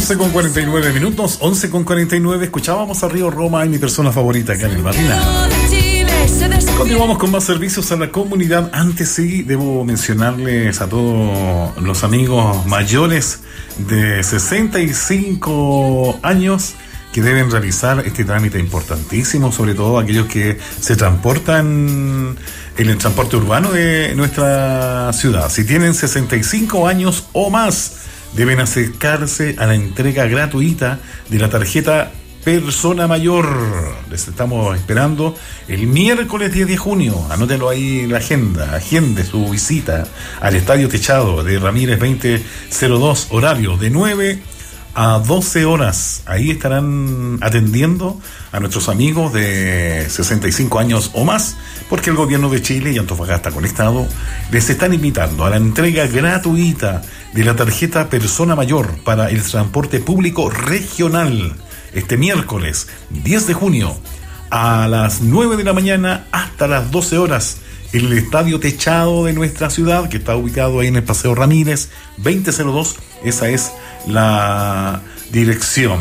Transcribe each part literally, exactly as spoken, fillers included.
once con cuarenta y nueve minutos, once con cuarenta y nueve. Escuchábamos a Río Roma y mi persona favorita acá en el matinal. Continuamos con más servicios a la comunidad. Antes sí, debo mencionarles a todos los amigos mayores de sesenta y cinco años que deben realizar este trámite importantísimo, sobre todo aquellos que se transportan en el transporte urbano de nuestra ciudad. Si tienen sesenta y cinco años o más, deben acercarse a la entrega gratuita de la tarjeta Persona Mayor. Les estamos esperando el miércoles diez de junio. Anótelo ahí en la agenda. Agende su visita al Estadio Techado de Ramírez veinte cero dos, horario de nueve a doce horas. Ahí estarán atendiendo a nuestros amigos de sesenta y cinco años o más, porque el gobierno de Chile y Antofagasta Conectado les están invitando a la entrega gratuita de la tarjeta Persona Mayor para el transporte público regional este miércoles diez de junio a las nueve de la mañana hasta las doce horas en el Estadio Techado de nuestra ciudad, que está ubicado ahí en el Paseo Ramírez veinte cero dos. Esa es la dirección.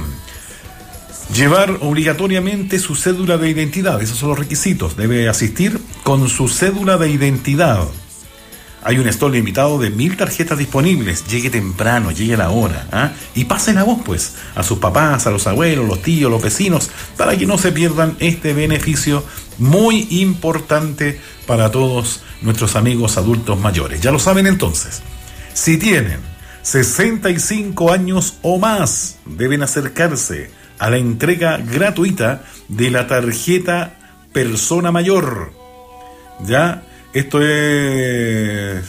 Llevar obligatoriamente su cédula de identidad, esos son los requisitos. Debe asistir con su cédula de identidad. Hay un stock limitado de mil tarjetas disponibles. Llegue temprano, llegue a la hora, ¿eh? Y pasen la voz, pues, a sus papás, a los abuelos, los tíos, los vecinos, para que no se pierdan este beneficio muy importante para todos nuestros amigos adultos mayores. Ya lo saben entonces. Si tienen sesenta y cinco años o más, deben acercarse a la entrega gratuita de la tarjeta Persona Mayor. Ya. Esto es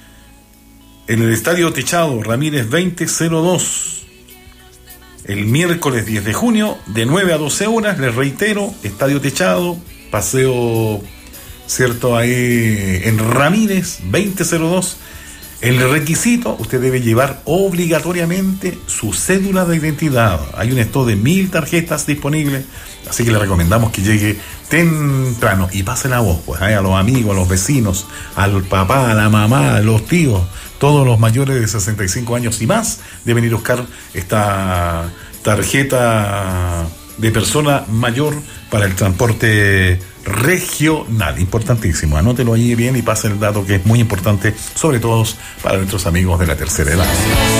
en el Estadio Techado Ramírez veinte cero dos, el miércoles diez de junio de nueve a doce horas. Les reitero, Estadio Techado, paseo, cierto, ahí en Ramírez veinte cero dos. El requisito, usted debe llevar obligatoriamente su cédula de identidad. Hay un stock de mil tarjetas disponibles, así que le recomendamos que llegue temprano y pase la voz, pues, ¿eh? A los amigos, a los vecinos, al papá, a la mamá, a los tíos, todos los mayores de sesenta y cinco años y más deben ir a buscar esta tarjeta de persona mayor para el transporte regional. Importantísimo, anótelo ahí bien y pase el dato, que es muy importante, sobre todo para nuestros amigos de la tercera edad.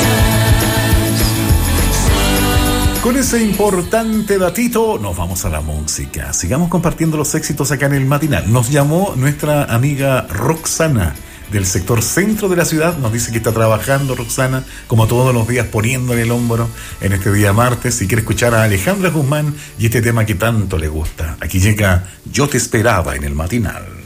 Con ese importante datito nos vamos a la música. Sigamos compartiendo los éxitos acá en el matinal. Nos llamó nuestra amiga Roxana del sector centro de la ciudad. Nos dice que está trabajando, Roxana, como todos los días, poniéndole el hombro en este día martes, y quiere escuchar a Alejandra Guzmán y este tema que tanto le gusta. Aquí llega Yo Te Esperaba en el matinal.